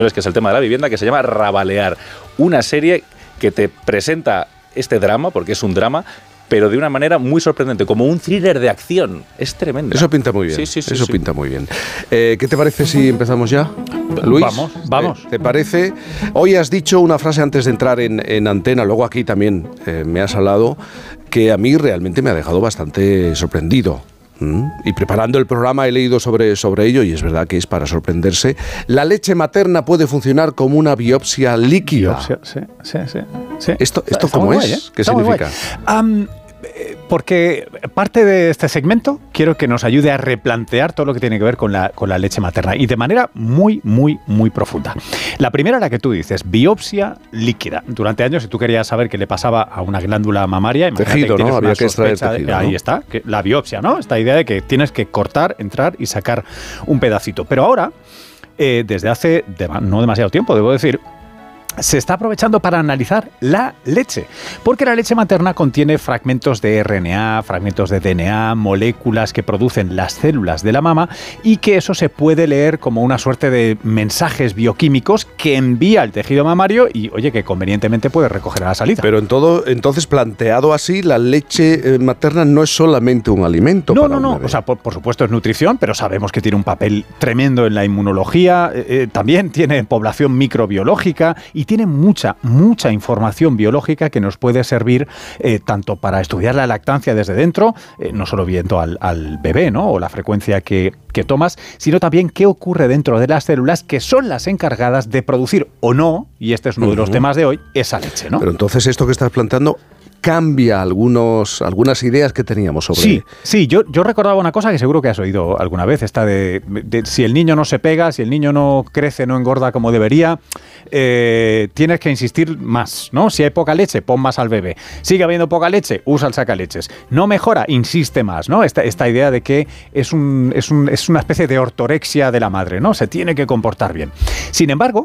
que es el tema de la vivienda, que se llama Rabalear, una serie que te presenta este drama, porque es un drama, pero de una manera muy sorprendente, como un thriller de acción. Es tremendo. Eso pinta muy bien. Sí. Eso pinta muy bien. ¿Qué te parece si empezamos ya, Luis? Vamos. ¿Te parece? Hoy has dicho una frase antes de entrar en antena, luego aquí también me has hablado, que a mí realmente me ha dejado bastante sorprendido. Y preparando el programa he leído sobre ello y es verdad que es para sorprenderse. La leche materna puede funcionar como una biopsia líquida. Sí. ¿Esto cómo es? Guay, ¿eh? ¿Qué Está significa? Porque parte de este segmento quiero que nos ayude a replantear todo lo que tiene que ver con la leche materna y de manera muy, muy, muy profunda. La primera, la que tú dices, biopsia líquida. Durante años, si tú querías saber qué le pasaba a una glándula mamaria, tejido, ¿no? Había que extraer tejido, ¿no? Ahí está, la biopsia, ¿no? Esta idea de que tienes que cortar, entrar y sacar un pedacito. Pero ahora, desde hace no demasiado tiempo, debo decir, se está aprovechando para analizar la leche, porque la leche materna contiene fragmentos de RNA, fragmentos de DNA, moléculas que producen las células de la mama y que eso se puede leer como una suerte de mensajes bioquímicos que envía el tejido mamario y, oye, que convenientemente puede recoger a la salida. Pero entonces, planteado así, la leche materna no es solamente un alimento. No. O sea, por supuesto es nutrición, pero sabemos que tiene un papel tremendo en la inmunología, también tiene población microbiológica y tiene mucha información biológica que nos puede servir tanto para estudiar la lactancia desde dentro, no solo viendo al bebé, ¿no? O la frecuencia que tomas, sino también qué ocurre dentro de las células que son las encargadas de producir o no, y este es uno de los temas de hoy, esa leche, ¿no? Pero entonces esto que estás planteando cambia algunas ideas que teníamos sobre... Sí, yo recordaba una cosa que seguro que has oído alguna vez, esta de si el niño no se pega, si el niño no crece, no engorda como debería, tienes que insistir más, ¿no? Si hay poca leche, pon más al bebé. Sigue habiendo poca leche, usa el sacaleches. No mejora, insiste más, ¿no? Esta idea de que es una especie de ortorexia de la madre, ¿no? Se tiene que comportar bien. Sin embargo,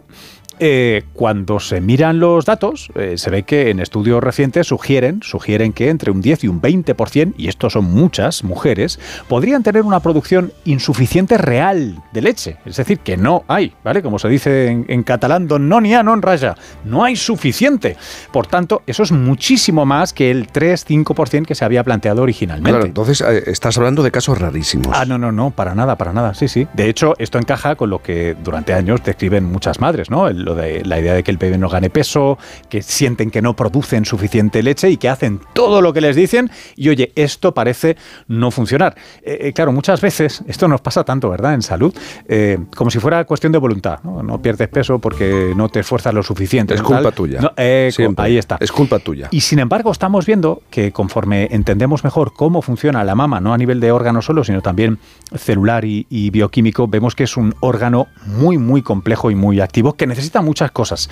cuando se miran los datos, se ve que en estudios recientes sugieren que entre un 10 y un 20%, y estos son muchas mujeres, podrían tener una producción insuficiente real de leche. Es decir, que no hay, ¿vale? Como se dice en catalán, don no n'hi ha, non raja. No hay suficiente. Por tanto, eso es muchísimo más que el 3-5% que se había planteado originalmente. Claro, entonces estás hablando de casos rarísimos. No, para nada. Sí. De hecho, esto encaja con lo que durante años describen muchas madres, ¿no? La idea de que el bebé no gane peso, que sienten que no producen suficiente leche y que hacen todo lo que les dicen y, oye, esto parece no funcionar. Claro, muchas veces, esto nos pasa tanto, ¿verdad?, en salud, como si fuera cuestión de voluntad, ¿no? No pierdes peso porque no te esfuerzas lo suficiente. Es culpa tuya. No, ahí está. Es culpa tuya. Y sin embargo, estamos viendo que conforme entendemos mejor cómo funciona la mama, no a nivel de órgano solo, sino también celular y bioquímico, vemos que es un órgano muy, muy complejo y muy activo que necesita muchas cosas.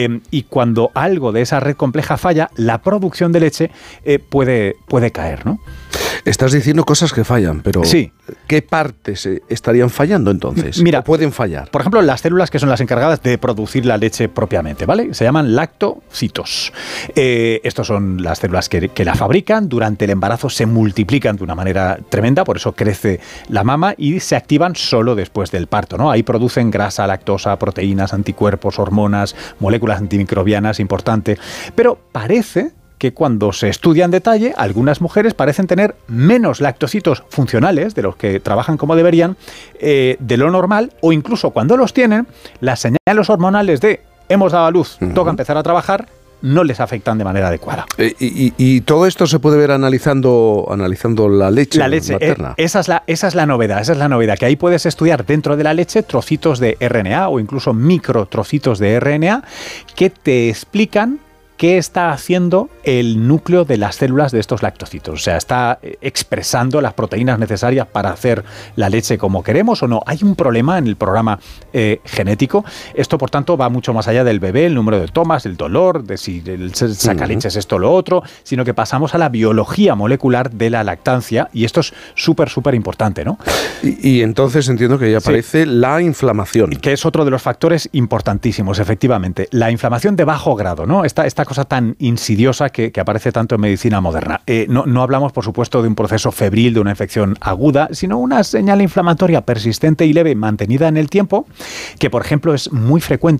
Y cuando algo de esa red compleja falla, la producción de leche puede caer, ¿no? Estás diciendo cosas que fallan, pero sí. ¿Qué partes estarían fallando entonces? Mira, ¿o pueden fallar? Por ejemplo, las células que son las encargadas de producir la leche propiamente, ¿vale? Se llaman lactocitos. Estos son las células que la fabrican. Durante el embarazo se multiplican de una manera tremenda, por eso crece la mama y se activan solo después del parto, ¿no? Ahí producen grasa, lactosa, proteínas, anticuerpos, hormonas, moléculas antimicrobianas, importante. Pero parece que cuando se estudia en detalle, algunas mujeres parecen tener menos lactocitos funcionales, de los que trabajan como deberían, de lo normal, o incluso cuando los tienen, las señales hormonales de hemos dado a luz, toca empezar a trabajar, no les afectan de manera adecuada. Y todo esto se puede ver analizando la leche materna. Esa es la novedad, que ahí puedes estudiar dentro de la leche trocitos de RNA o incluso microtrocitos de RNA que te explican qué está haciendo el núcleo de las células de estos lactocitos. O sea, ¿está expresando las proteínas necesarias para hacer la leche como queremos o no? Hay un problema en el programa genético. Esto, por tanto, va mucho más allá del bebé, el número de tomas, el dolor, de si el sacaleches es esto o lo otro, sino que pasamos a la biología molecular de la lactancia y esto es súper importante, ¿no? Y entonces entiendo que ya aparece la inflamación. Que es otro de los factores importantísimos, efectivamente. La inflamación de bajo grado, ¿no? Esta cosa tan insidiosa que aparece tanto en medicina moderna. No hablamos, por supuesto, de un proceso febril, de una infección aguda, sino una señal inflamatoria persistente y leve mantenida en el tiempo, que, por ejemplo, es muy frecuente